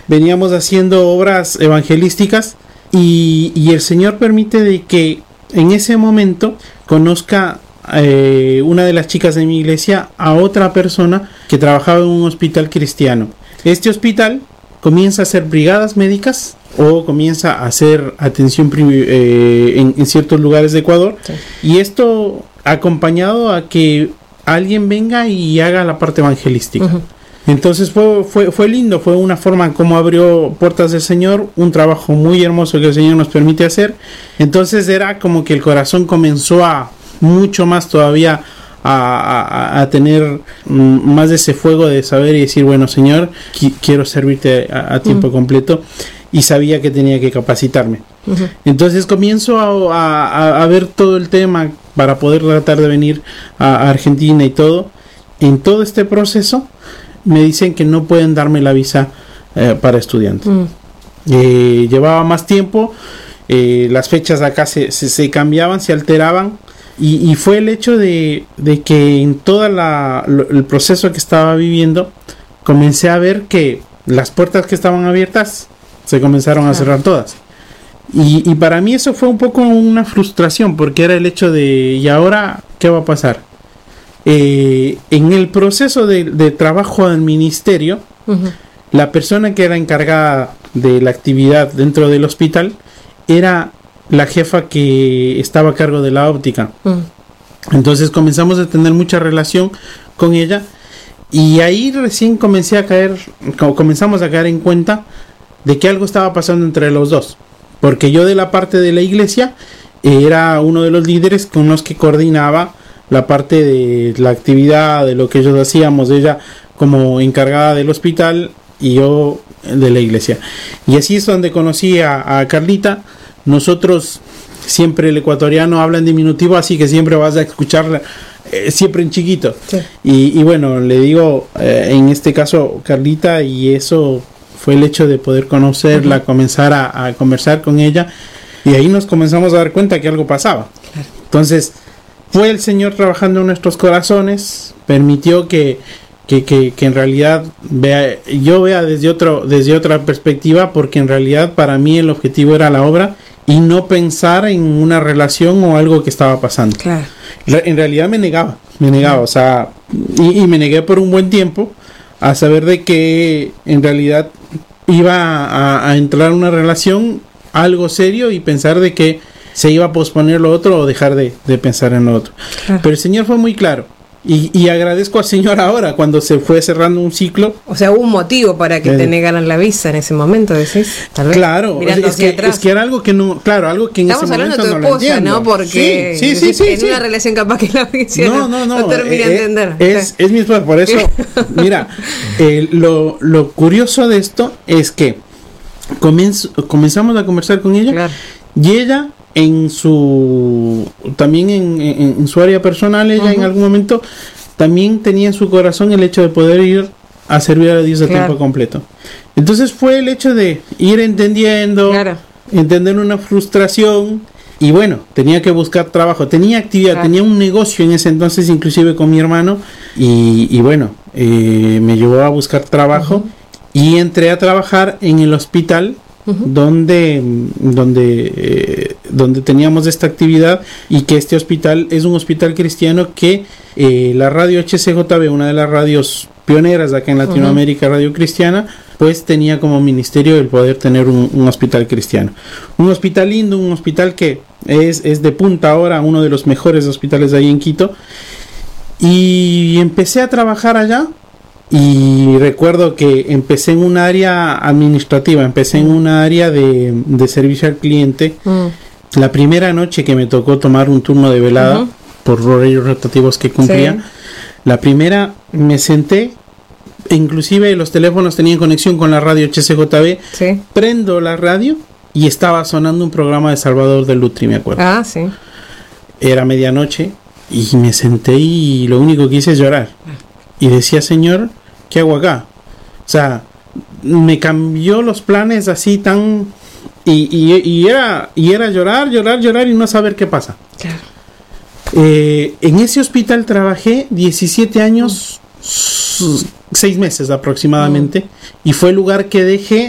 veníamos haciendo obras evangelísticas y el Señor permite de que en ese momento conozca una de las chicas de mi iglesia a otra persona que trabajaba en un hospital cristiano. Este hospital comienza a hacer brigadas médicas o comienza a hacer atención en ciertos lugares de Ecuador, sí. Y esto acompañado a que alguien venga y haga la parte evangelística. Uh-huh. Entonces fue lindo, fue una forma como abrió puertas del Señor, un trabajo muy hermoso que el Señor nos permite hacer. Entonces era como que el corazón comenzó a mucho más todavía a tener más de ese fuego de saber y decir, bueno, Señor, quiero servirte a tiempo completo, y sabía que tenía que capacitarme. Uh-huh. Entonces comienzo a ver todo el tema para poder tratar de venir a Argentina y todo. En todo este proceso me dicen que no pueden darme la visa para estudiante. Llevaba más tiempo, las fechas acá se cambiaban, se alteraban. Y fue el hecho de que en todo el proceso que estaba viviendo, comencé a ver que las puertas que estaban abiertas se comenzaron a cerrar todas. Y para mí eso fue un poco una frustración, porque era el hecho de, ¿y ahora qué va a pasar? En el proceso de trabajo del ministerio, uh-huh, la persona que era encargada de la actividad dentro del hospital era la jefa que estaba a cargo de la óptica. Entonces comenzamos a tener mucha relación con ella, y ahí recién comenzamos a caer en cuenta de que algo estaba pasando entre los dos, porque yo de la parte de la iglesia era uno de los líderes con los que coordinaba la parte de la actividad, de lo que ellos hacíamos, ella como encargada del hospital y yo de la iglesia. Y así es donde conocí a Carlita. Nosotros siempre, el ecuatoriano habla en diminutivo, así que siempre vas a escuchar siempre en chiquito. Sí. Y bueno, le digo en este caso Carlita, y eso fue el hecho de poder conocerla, uh-huh, comenzar a conversar con ella, y ahí nos comenzamos a dar cuenta que algo pasaba. Claro. Entonces fue el Señor trabajando en nuestros corazones, permitió que en realidad yo vea desde otra perspectiva, porque en realidad para mí el objetivo era la obra y no pensar en una relación o algo que estaba pasando. Claro. En realidad me negaba, o sea, y me negué por un buen tiempo a saber de que en realidad iba a entrar en una relación, algo serio, y pensar de que se iba a posponer lo otro o dejar de pensar en lo otro. Claro. Pero el Señor fue muy claro. Y agradezco al Señor ahora, cuando se fue cerrando un ciclo. O sea, hubo un motivo para que te negaran la visa en ese momento, decís. Tal vez. Claro, es que era algo que no, claro, algo que en ese momento no lo entiendo. Estamos hablando de tu esposa, ¿no? Porque sí, en una relación capaz que la visa no termina de entender. Es mi esposa, por eso, mira, lo curioso de esto es que comenzamos a conversar con ella, claro, y ella también en su área personal, ella, uh-huh, en algún momento también tenía en su corazón el hecho de poder ir a servir a Dios a tiempo completo. Entonces fue el hecho de ir entendiendo, claro, entender una frustración, y bueno, tenía que buscar trabajo, tenía actividad, claro, tenía un negocio en ese entonces, inclusive con mi hermano, y bueno, me llevó a buscar trabajo, uh-huh, y entré a trabajar en el hospital, uh-huh, donde teníamos esta actividad, y que este hospital es un hospital cristiano que la radio HCJB, una de las radios pioneras de acá en Latinoamérica, uh-huh, radio cristiana, pues tenía como ministerio el poder tener un hospital cristiano, un hospital lindo, un hospital que es de punta ahora, uno de los mejores hospitales de ahí en Quito, y empecé a trabajar allá. Y recuerdo que empecé en un área administrativa, empecé en un área de servicio al cliente. La primera noche que me tocó tomar un turno de velada, uh-huh, por horarios rotativos que cumplía, sí, la primera me senté, inclusive los teléfonos tenían conexión con la radio HCJB, sí, prendo la radio y estaba sonando un programa de Salvador de Lutri, me acuerdo. Ah, sí. Era medianoche y me senté y lo único que hice es llorar. Y decía, Señor, ¿qué hago acá? O sea, me cambió los planes así tan... Y era llorar y no saber qué pasa. Claro. En ese hospital trabajé 17 años, 6 meses aproximadamente, y fue el lugar que dejé